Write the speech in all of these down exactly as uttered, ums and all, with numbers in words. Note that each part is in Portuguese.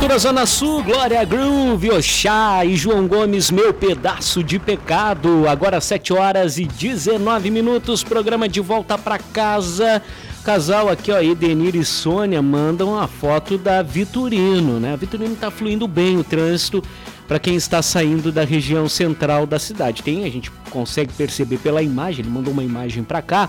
Natura Zona Sul, Glória Groove, Oxá e João Gomes, Meu Pedaço de Pecado. Agora sete horas e dezenove minutos, programa de volta pra casa. Casal aqui, ó, Edenir e Sônia, mandam uma foto da Vitorino, né? A Vitorino tá fluindo bem o trânsito para quem está saindo da região central da cidade. Tem, a gente consegue perceber pela imagem, ele mandou uma imagem para cá.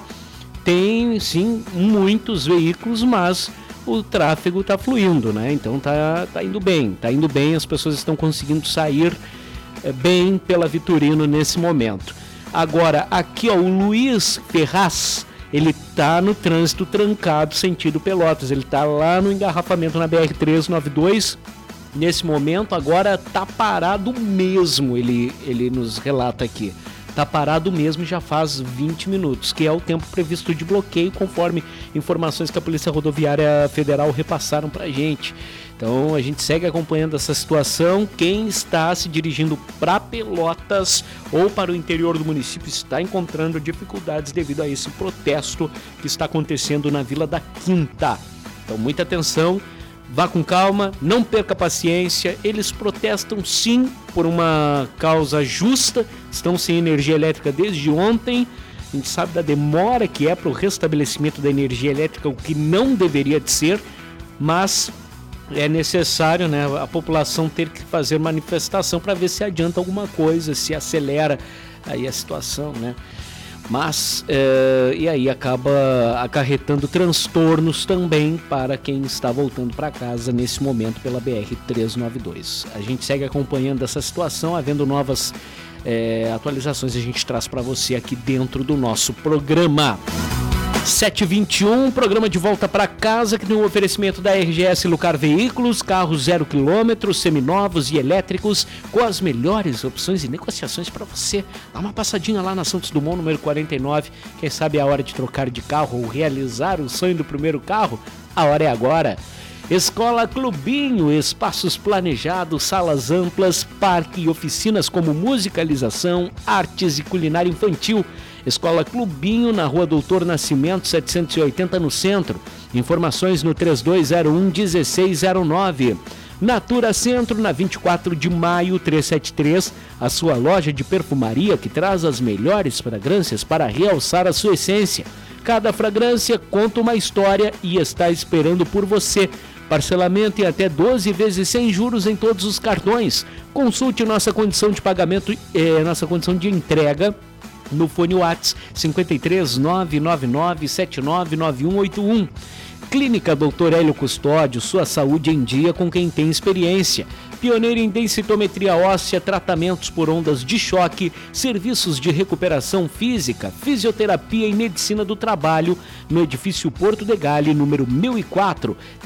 Tem, sim, muitos veículos, mas o tráfego tá fluindo, né? Então tá, tá indo bem, tá indo bem, as pessoas estão conseguindo sair é, bem pela Vitorino nesse momento. Agora, aqui, ó, o Luiz Ferraz, ele tá no trânsito trancado sentido Pelotas, ele tá lá no engarrafamento na B R trezentos e noventa e dois, nesse momento agora tá parado mesmo, ele, ele nos relata aqui, tá parado mesmo já faz vinte minutos, que é o tempo previsto de bloqueio, conforme informações que a Polícia Rodoviária Federal repassaram pra gente. Então a gente segue acompanhando essa situação. Quem está se dirigindo para Pelotas ou para o interior do município está encontrando dificuldades devido a esse protesto que está acontecendo na Vila da Quinta. Então muita atenção, vá com calma, não perca paciência. Eles protestam sim por uma causa justa, estão sem energia elétrica desde ontem. A gente sabe da demora que é para o restabelecimento da energia elétrica, o que não deveria de ser, mas é necessário, né, a população ter que fazer manifestação para ver se adianta alguma coisa, se acelera aí a situação, né? Mas, é, e aí acaba acarretando transtornos também para quem está voltando para casa nesse momento pela B R trezentos e noventa e dois. A gente segue acompanhando essa situação, havendo novas é, atualizações a gente traz para você aqui dentro do nosso programa. sete e vinte e um, programa de volta para casa, que tem um oferecimento da R G S Lucar Veículos, carros zero quilômetros, seminovos e elétricos, com as melhores opções e negociações para você. Dá uma passadinha lá na Santos Dumont, número quarenta e nove, quem sabe é a hora de trocar de carro ou realizar o sonho do primeiro carro? A hora é agora. Escola Clubinho, espaços planejados, salas amplas, parque e oficinas como musicalização, artes e culinária infantil. Escola Clubinho, na Rua Doutor Nascimento, setecentos e oitenta, no centro. Informações no três dois zero um, um seis zero nove. Natura Centro, na vinte e quatro de maio, trezentos e setenta e três, a sua loja de perfumaria que traz as melhores fragrâncias para realçar a sua essência. Cada fragrância conta uma história e está esperando por você. Parcelamento em até doze vezes sem juros em todos os cartões. Consulte nossa condição de pagamento, eh, nossa condição de entrega no fone WhatsApp cinco três nove nove nove sete nove nove um oito um. Clínica doutor Hélio Custódio, sua saúde em dia com quem tem experiência. Pioneiro em densitometria óssea, tratamentos por ondas de choque, serviços de recuperação física, fisioterapia e medicina do trabalho, no edifício Porto de Gale, número mil e quatro.